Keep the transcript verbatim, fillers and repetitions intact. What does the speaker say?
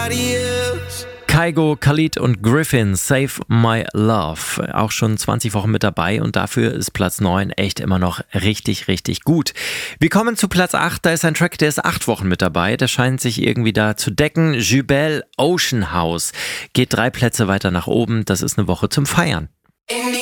Kygo, Khalid und Griffin, Save My Love. Auch schon zwanzig Wochen mit dabei und dafür ist Platz neun echt immer noch richtig, richtig gut. Wir kommen zu Platz acht, da ist ein Track, der ist acht Wochen mit dabei. Der scheint sich irgendwie da zu decken. Jubel, Ocean House. Geht drei Plätze weiter nach oben. Das ist eine Woche zum Feiern.